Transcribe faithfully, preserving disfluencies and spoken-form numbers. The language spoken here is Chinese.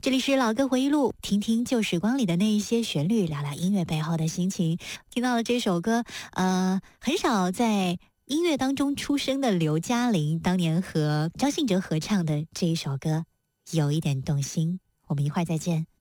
这里是老歌回忆录，听听旧时光里的那一些旋律，聊聊音乐背后的心情。听到了这首歌，呃，很少在音乐当中出生的刘嘉玲，当年和张信哲合唱的这一首歌，有一点动心。我们一会儿再见。